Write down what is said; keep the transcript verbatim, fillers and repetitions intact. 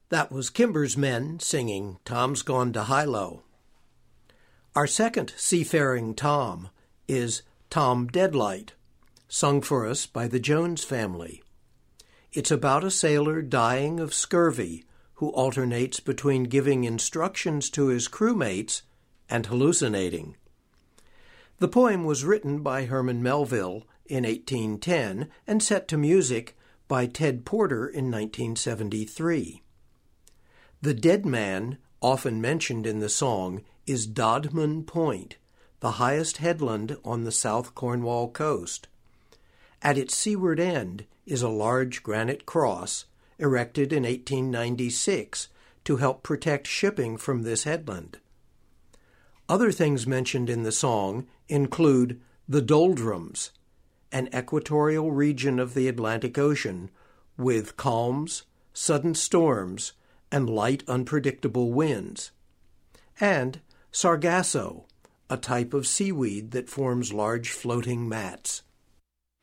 That was Kimber's Men singing Tom's Gone to Hilo. Our second seafaring Tom is Tom Deadlight, sung for us by the Jones family. It's about a sailor dying of scurvy who alternates between giving instructions to his crewmates and hallucinating. The poem was written by Herman Melville in eighteen ten and set to music by Ted Porter in nineteen seventy-three. The dead man, often mentioned in the song, is Dodman Point, the highest headland on the South Cornwall coast. At its seaward end is a large granite cross, erected in eighteen ninety-six to help protect shipping from this headland. Other things mentioned in the song include the doldrums, an equatorial region of the Atlantic Ocean with calms, sudden storms, and light unpredictable winds, and sargasso, a type of seaweed that forms large floating mats.